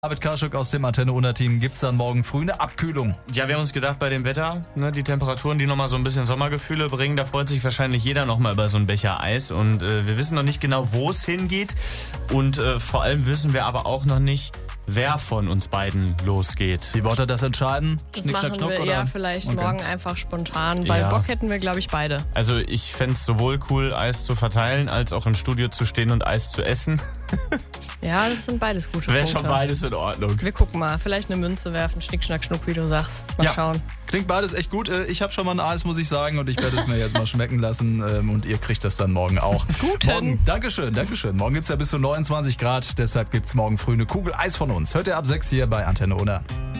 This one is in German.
David Karschuk aus dem Antenne Unna Team. Gibt's dann morgen früh eine Abkühlung? Ja, wir haben uns gedacht, bei dem Wetter, die Temperaturen, die nochmal so ein bisschen Sommergefühle bringen, da freut sich wahrscheinlich jeder nochmal über so einen Becher Eis. Und wir wissen noch nicht genau, wo es hingeht. Und vor allem wissen wir aber auch noch nicht, wer von uns beiden losgeht. Wie wollt ihr das entscheiden? Das Schnick, schnack, machen schnuck, wir oder? eher vielleicht Okay. morgen einfach spontan, weil Ja. Bock hätten wir, glaube ich, beide. Also ich fände es sowohl cool, Eis zu verteilen, als auch im Studio zu stehen und Eis zu essen. Ja, das sind beides gute Wäre Punkte. schon beides in Ordnung. Wir gucken mal, vielleicht eine Münze werfen, Schnick, Schnack, Schnuck, wie du sagst. Mal Ja. schauen. Klingt beides echt gut. Ich habe schon mal ein Eis, muss ich sagen, und ich werde es mir jetzt mal schmecken lassen. Und ihr kriegt das dann morgen auch. Guten. Morgen, Dankeschön. Morgen gibt's ja bis zu 29 Grad, deshalb gibt's morgen früh eine Kugel Eis von uns. Hört ihr ab 6 hier bei Antenne Unna.